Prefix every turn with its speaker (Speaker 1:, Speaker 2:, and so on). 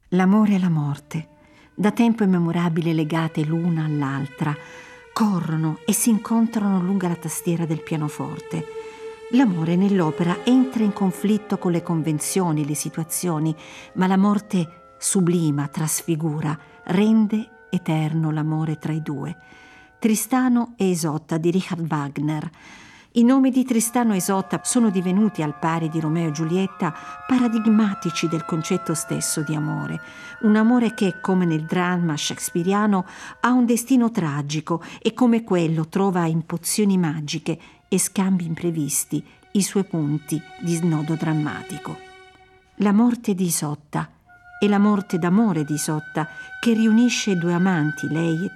Speaker 1: L'amore e la morte, da tempo immemorabile legate l'una all'altra, corrono e si incontrano lungo la tastiera del pianoforte. L'amore nell'opera entra in conflitto con le convenzioni, le situazioni, ma la morte sublima, trasfigura, rende eterno l'amore tra i due. Tristano e Isotta di Richard Wagner. I nomi di Tristano e Isotta sono divenuti, al pari di Romeo e Giulietta, paradigmatici del concetto stesso di amore. Un amore che, come nel dramma shakespeariano, ha un destino tragico e come quello trova in pozioni magiche e scambi imprevisti i suoi punti di snodo drammatico. La morte di Isotta e la morte d'amore di Isotta, che riunisce i due amanti, lei e